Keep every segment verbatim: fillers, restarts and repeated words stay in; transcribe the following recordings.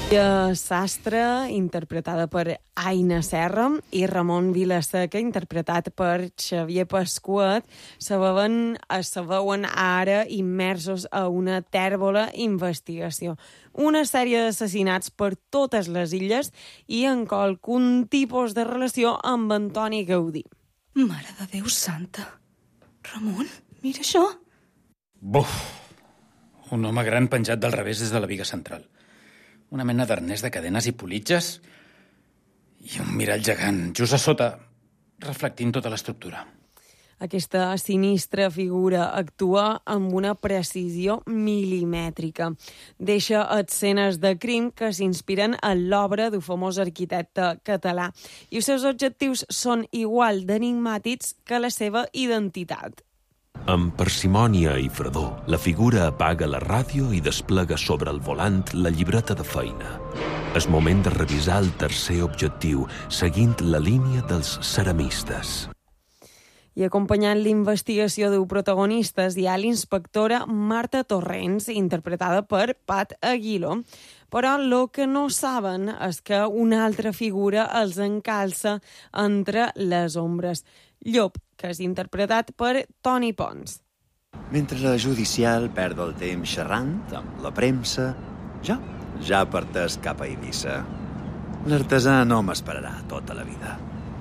Sastre, interpretada per Aina Serra, i Ramon Vilaseca, interpretat per Xavier Pascuet, se veuen, se veuen ara immersos a una tèrbola investigació. Una sèrie d'assassinats per totes les illes i en qualcun tipus de relació amb Antoni Gaudí. Mare de Déu santa! Ramon, mira això! Buf! Un home gran penjat del revés des de la biga central. Una mena d'arnès de cadenes i politges i un mirall gegant just a sota, reflectint tota l'estructura. Aquesta sinistra figura actua amb una precisió milimètrica. Deixa escenes de crim que s'inspiren en l'obra d'un famós arquitecte català. I els seus objectius són igual d'enigmàtics que la seva identitat. Amb parsimònia i fredor, la figura apaga la ràdio i desplega sobre el volant la llibreta de feina. És moment de revisar el tercer objectiu, seguint la línia dels ceramistes. I acompanyant l'investigació de protagonistes hi ha l'inspectora Marta Torrents, interpretada per Pat Aguilo. Però el que no saben és que una altra figura els encalça entre les ombres. Llop, que és interpretat per Toni Pons. Mentre la judicial perd el temps xerrant amb la premsa, jo ja parteix cap a Eivissa. L'artesà no m'esperarà tota la vida.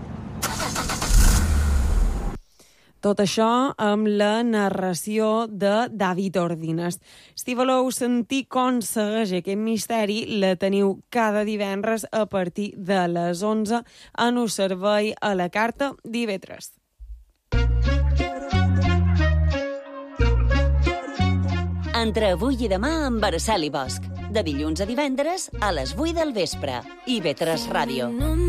Tot això amb la narració de David Ordines. Si voleu sentir com segueix aquest misteri, la teniu cada divendres a partir de les onze en un servei a la carta d'I V tres. Entre avui i demà amb Araceli Bosch. De dilluns a divendres a les vuit del vespre. I V tres Ràdio.